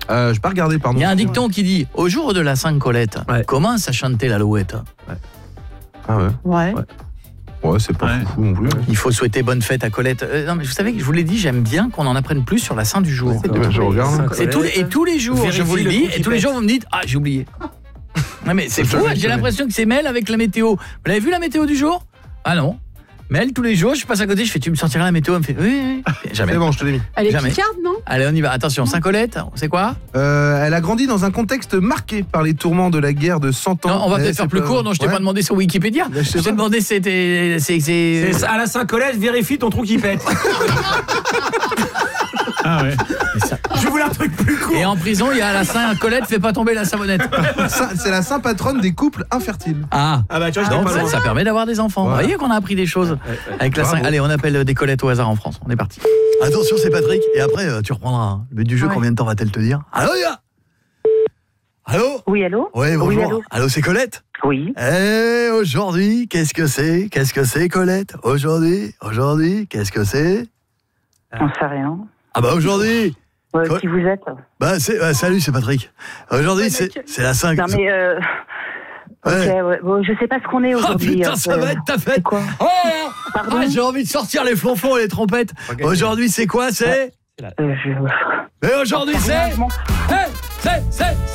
J'ai pas regardé, pardon. Il y a un dicton qui dit, au jour de la Sainte-Colette, commence à chanter l'alouette. Ah ouais. Ouais. Ouais, c'est pas fou non plus. Il faut souhaiter bonne fête à Colette. Non, mais vous savez que je vous l'ai dit, j'aime bien qu'on en apprenne plus sur la Saint du jour. Je regarde. C'est tous les jours, je vous le dis, et tous les jours vous me dites, ah, j'ai oublié. Non mais c'est fou, j'ai l'impression que c'est Mel avec la météo. Vous l'avez vu la météo du jour? Ah non. Mel, tous les jours, je passe à côté, je fais, tu me sortiras la météo? Elle me fait, oui. Jamais. C'est bon, je te l'ai mis. Elle est Jamais. picarde, non? Allez, on y va. Attention, Saint-Colette, c'est quoi? Elle a grandi dans un contexte marqué par les tourments de la guerre de 100 ans. Non, on va peut-être faire plus court. Non, je t'ai pas demandé sur Wikipédia. Je t'ai demandé c'était c'est à la Saint-Colette, vérifie ton trou qui pète. Ah ouais. Je voulais un truc plus court. Et en prison, il y a la Saint-Colette, fais pas tomber la savonnette. C'est la sainte patronne des couples infertiles. Ah bah tu vois, donc ça permet d'avoir des enfants. Vous voyez qu'on a appris des choses avec la Saint. Allez, on appelle des Colettes au hasard en France. On est parti. Attention, c'est Patrick. Et après, tu reprendras. Le but du jeu, combien de temps va-t-elle te dire? Allô, Y'a? Allô? Oui, allô? Oui, bonjour. Oui, allô, c'est Colette? Oui. Eh, aujourd'hui, qu'est-ce que c'est, Colette? Aujourd'hui, qu'est-ce que c'est? On sait rien. Ah bah aujourd'hui. Qui vous êtes? Bah salut, c'est Patrick. Aujourd'hui, c'est la 5. Non mais ok, bon, je sais pas ce qu'on est aujourd'hui. Oh putain, ça va être ta fête. Quoi? Oh j'ai envie de sortir les flonflons et les trompettes. Okay. Aujourd'hui, c'est quoi? C'est Mais aujourd'hui, c'est